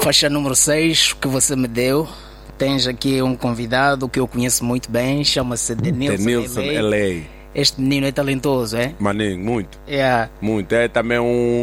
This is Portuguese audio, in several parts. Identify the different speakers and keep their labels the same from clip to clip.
Speaker 1: Faixa número 6 que você me deu. Tens aqui um convidado que eu conheço muito bem, chama-se Denilson
Speaker 2: LA.
Speaker 1: Este menino é talentoso, é?
Speaker 2: Maninho, muito.
Speaker 1: Yeah.
Speaker 2: Muito. É também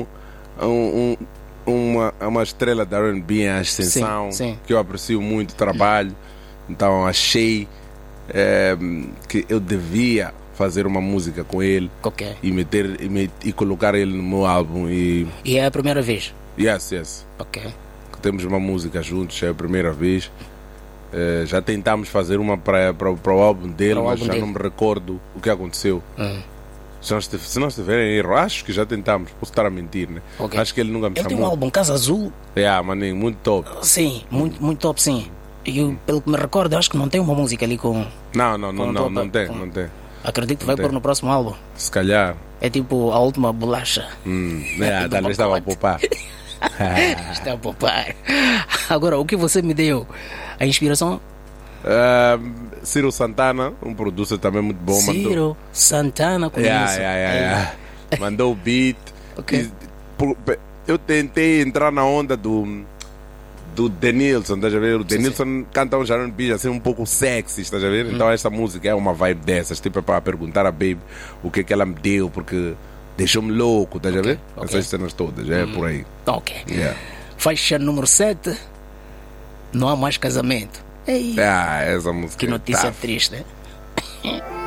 Speaker 2: uma estrela da R&B em ascensão,
Speaker 1: Sim.
Speaker 2: que eu aprecio muito o trabalho. Então achei que eu devia fazer uma música com ele
Speaker 1: Ok.
Speaker 2: e colocar ele no meu álbum. E
Speaker 1: é a primeira vez?
Speaker 2: Yes.
Speaker 1: Ok.
Speaker 2: Temos uma música juntos, é a primeira vez. Já tentámos fazer uma para o álbum dele, mas já não me recordo o que aconteceu. Se não estiverem em erro, acho que já tentámos. Posso estar a mentir, né?
Speaker 1: Okay.
Speaker 2: Acho que ele nunca me
Speaker 1: ele
Speaker 2: chamou.
Speaker 1: Tem um álbum Casa Azul.
Speaker 2: Maninho, muito top.
Speaker 1: Sim, muito top, sim. E pelo que me recordo, acho que não tem uma música ali com...
Speaker 2: Não tem.
Speaker 1: Acredito que vai pôr no próximo álbum.
Speaker 2: Se calhar.
Speaker 1: É tipo a última bolacha.
Speaker 2: Talvez estava a poupar.
Speaker 1: Está a poupar. Agora, o que você me deu? A inspiração?
Speaker 2: Ciro Santana, um producer também muito bom.
Speaker 1: Ciro Santana, conheço.
Speaker 2: Mandou o beat.
Speaker 1: Okay.
Speaker 2: Eu tentei entrar na onda do Denilson, estás a ver? O Denilson canta um R&B assim um pouco sexy, estás a ver? Então essa música é uma vibe dessas, tipo, é para perguntar a Baby o que ela me deu, porque deixou-me louco, estás a ver? Essas cenas todas, é por aí.
Speaker 1: Ok.
Speaker 2: Yeah.
Speaker 1: Faixa número 7, Não Há Mais Casamento.
Speaker 2: Essa música
Speaker 1: Que notícia
Speaker 2: é
Speaker 1: triste, né?